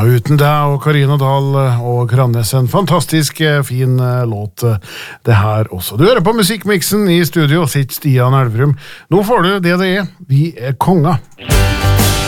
uten deg og Karina Dahl og Grannes, en fantastisk fin låt det her også. Du hører på Musikkmixen i studio, sitt Stian Elverum. Nå får du det er, vi er konger.